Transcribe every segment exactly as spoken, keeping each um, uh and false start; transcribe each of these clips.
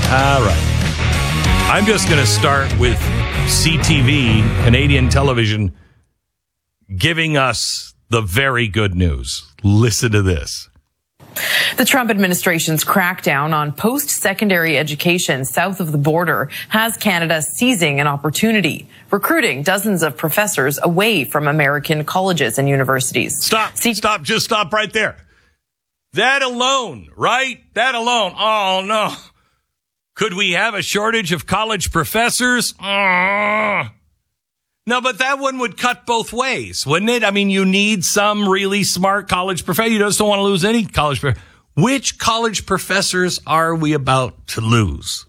All right. I'm just going to start with C T V, Canadian television, giving us the very good news. Listen to this. The Trump administration's crackdown on post-secondary education south of the border has Canada seizing an opportunity, recruiting dozens of professors away from American colleges and universities. Stop, See- stop, just stop right there. That alone, right? That alone. Oh, no. Could we have a shortage of college professors? Oh. No, but that one would cut both ways, wouldn't it? I mean, you need some really smart college professor. You just don't want to lose any college professor. Which college professors are we about to lose?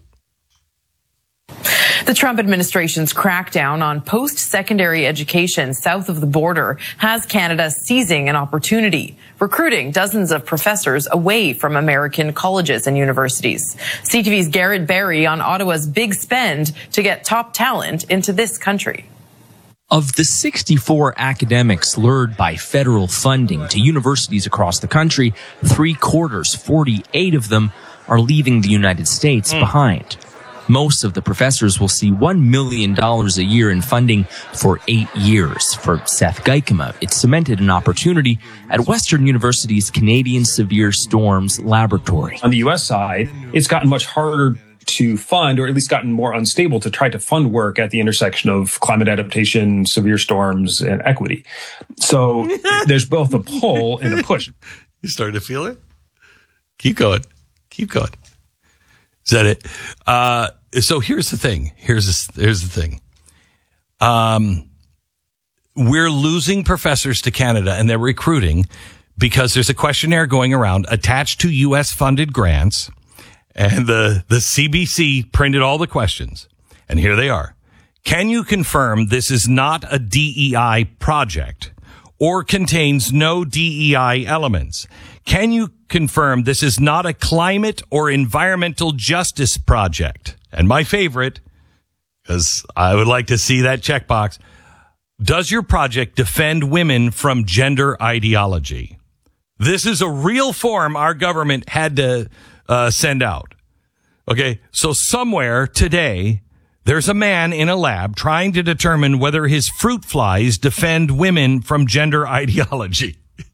The Trump administration's crackdown on post-secondary education south of the border has Canada seizing an opportunity, recruiting dozens of professors away from American colleges and universities. C T V's Garrett Barry on Ottawa's big spend to get top talent into this country. Of the sixty-four academics lured by federal funding to universities across the country, three quarters, forty-eight of them, are leaving the United States mm. behind. Most of the professors will see one million dollars a year in funding for eight years. For Seth Geikema, it cemented an opportunity at Western University's Canadian Severe Storms Laboratory. On the U S side, it's gotten much harder to fund, or at least gotten more unstable to try to fund work at the intersection of climate adaptation, severe storms, and equity. So there's both a pull and a push. You starting to feel it? Keep going. Keep going. Is that it? Uh, so here's the thing. Here's this, here's the thing. Um, we're losing professors to Canada, and they're recruiting because there's a questionnaire going around attached to U S funded grants. And the, the C B C printed all the questions. And here they are. Can you confirm this is not a D E I project or contains no D E I elements? Can you confirm this is not a climate or environmental justice project? And my favorite, because I would like to see that checkbox, does your project defend women from gender ideology? This is a real form our government had to Uh, send out. Okay, so somewhere today, there's a man in a lab trying to determine whether his fruit flies defend women from gender ideology.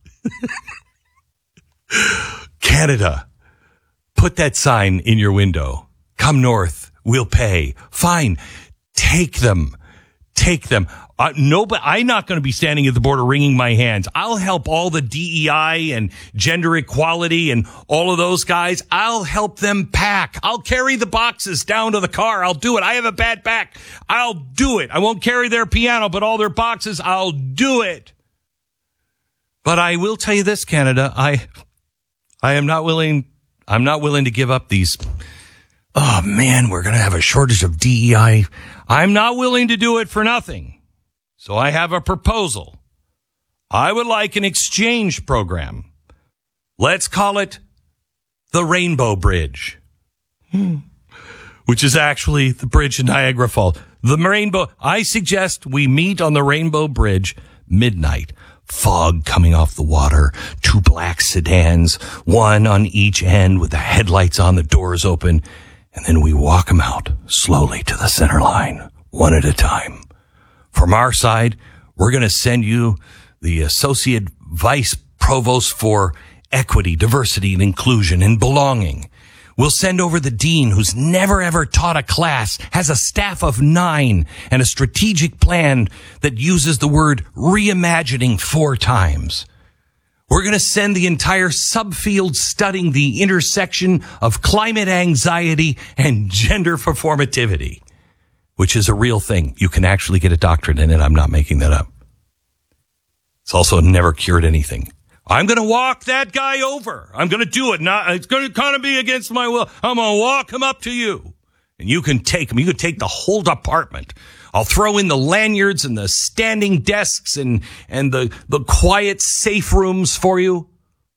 Canada, put that sign in your window. Come north, we'll pay. Fine, take them. Take them. Uh, no, but I'm not going to be standing at the border wringing my hands. I'll help all the D E I and gender equality and all of those guys. I'll help them pack. I'll carry the boxes down to the car. I'll do it. I have a bad back. I'll do it. I won't carry their piano, but all their boxes, I'll do it. But I will tell you this, Canada, I, I am not willing, I'm not willing to give up these. Oh man, we're going to have a shortage of D E I. I'm not willing to do it for nothing. So I have a proposal. I would like an exchange program. Let's call it the Rainbow Bridge, which is actually the bridge in Niagara Falls. The Rainbow. I suggest we meet on the Rainbow Bridge midnight. Fog coming off the water, two black sedans, one on each end with the headlights on, the doors open. And then we walk them out slowly to the center line, one at a time. From our side, we're going to send you the Associate Vice Provost for Equity, Diversity, and Inclusion and Belonging. We'll send over the dean who's never, ever taught a class, has a staff of nine, and a strategic plan that uses the word reimagining four times. We're going to send the entire subfield studying the intersection of climate anxiety and gender performativity, which is a real thing. You can actually get a doctorate in it. I'm not making that up. It's also never cured anything. I'm going to walk that guy over. I'm going to do it. Not, it's going to kind of be against my will. I'm going to walk him up to you. And you can take him. You can take the whole department. I'll throw in the lanyards and the standing desks and, and the, the quiet safe rooms for you.